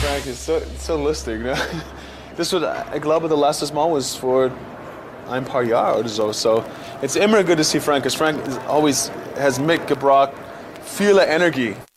Frank ist so lustig, ne? Das wird, ich glaube, das letzte Mal was vor ein paar Jahren oder so. So, it's immer good to see Frank, because Frank is always has mitgebracht viele Energie.